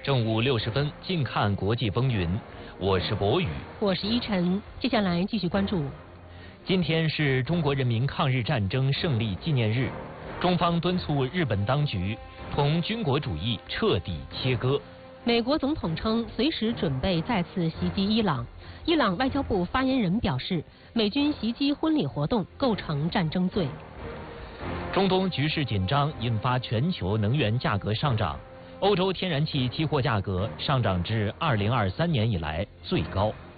正午60分，近看国际风云。我是博宇， 我是依晨。接下来继续关注。 今天是中国人民抗日战争胜利纪念日，中方敦促日本当局同军国主义彻底切割。 美国总统称随时准备再次袭击伊朗。伊朗外交部发言人表示，美军袭击婚礼活动构成战争罪。 中东局势紧张，引发全球能源价格上涨。欧洲天然气期货价格上涨至2023年以来最高。